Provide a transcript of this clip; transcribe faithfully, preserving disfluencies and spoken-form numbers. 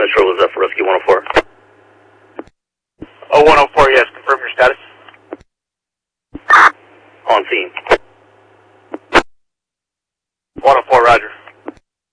Central is up for Rescue one oh four. Oh, one oh four, yes. Confirm your status. On scene.